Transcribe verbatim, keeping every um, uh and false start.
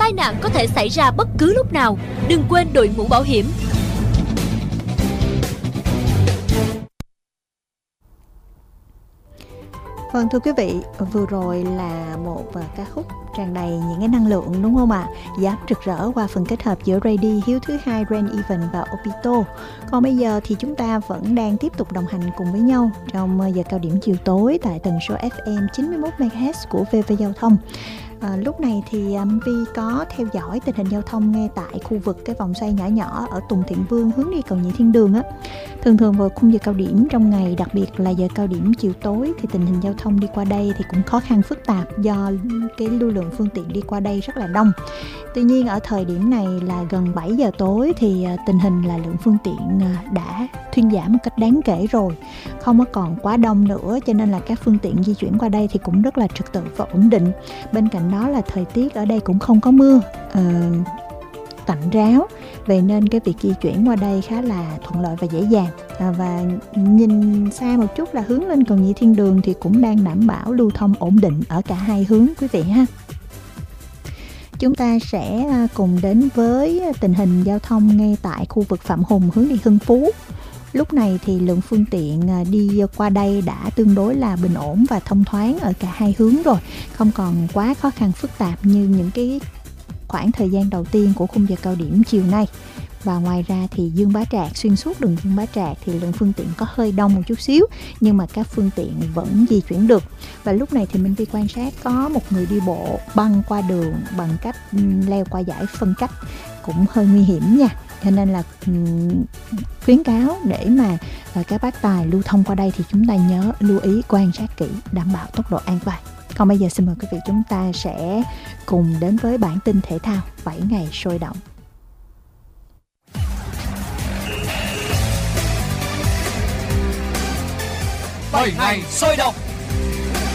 tai nạn có thể xảy ra bất cứ lúc nào. Đừng quên đội mũ bảo hiểm. Vâng, thưa quý vị, vừa rồi là một ca khúc tràn đầy những cái năng lượng, đúng không ạ? À? Dám rực rỡ qua phần kết hợp giữa Rady, Hiếu thứ hai, Rain Even và Obito. Còn bây giờ thì chúng ta vẫn đang tiếp tục đồng hành cùng với nhau trong giờ cao điểm chiều tối tại tần số ép em chín mươi mốt mê ga héc của vê vê Giao thông. À, lúc này thì um, Vi có theo dõi tình hình giao thông ngay tại khu vực cái vòng xoay nhỏ nhỏ ở Tùng Thiện Vương hướng đi cầu Nhị Thiên Đường á. Thường thường vào khung giờ cao điểm trong ngày, đặc biệt là giờ cao điểm chiều tối, thì tình hình giao thông đi qua đây thì cũng khó khăn phức tạp do cái lưu lượng phương tiện đi qua đây rất là đông. Tuy nhiên ở thời điểm này là gần bảy giờ tối thì tình hình là lượng phương tiện đã thuyên giảm một cách đáng kể rồi, không có còn quá đông nữa, cho nên là các phương tiện di chuyển qua đây thì cũng rất là trật tự và ổn định. Bên cạnh đó là thời tiết ở đây cũng không có mưa, uh, tạnh ráo, vậy nên cái việc di chuyển qua đây khá là thuận lợi và dễ dàng. À, và nhìn xa một chút là hướng lên cầu Nhị Thiên Đường thì cũng đang đảm bảo lưu thông ổn định ở cả hai hướng quý vị ha. Chúng ta sẽ cùng đến với tình hình giao thông ngay tại khu vực Phạm Hùng hướng đi Hưng Phú. Lúc này thì lượng phương tiện đi qua đây đã tương đối là bình ổn và thông thoáng ở cả hai hướng rồi, không còn quá khó khăn phức tạp như những cái khoảng thời gian đầu tiên của khung giờ cao điểm chiều nay. Và ngoài ra thì Dương Bá Trạc, xuyên suốt đường Dương Bá Trạc thì lượng phương tiện có hơi đông một chút xíu, nhưng mà các phương tiện vẫn di chuyển được. Và lúc này thì mình đi quan sát có một người đi bộ băng qua đường bằng cách leo qua dải phân cách, cũng hơi nguy hiểm nha. Cho nên là um, khuyến cáo để mà uh, các bác tài lưu thông qua đây thì chúng ta nhớ lưu ý quan sát kỹ, đảm bảo tốc độ an toàn. Còn bây giờ xin mời quý vị chúng ta sẽ cùng đến với bản tin thể thao bảy ngày sôi động. bảy ngày sôi động.